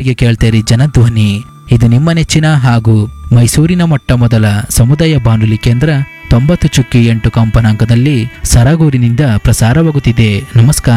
ಹೀಗೆ ಕೇಳ್ತೇರಿ ಜನಧ್ವನಿ. ಇದು ನಿಮ್ಮ ನೆಚ್ಚಿನ ಹಾಗೂ ಮೈಸೂರಿನ ಮೊಟ್ಟ ಮೊದಲ ಸಮುದಾಯ ಬಾನುಲಿ ಕೇಂದ್ರ 90.8 ಕಂಪನಾಂಕದಲ್ಲಿ ಸರಗೂರಿನಿಂದ ಪ್ರಸಾರವಾಗುತ್ತಿದೆ. ನಮಸ್ಕಾರ.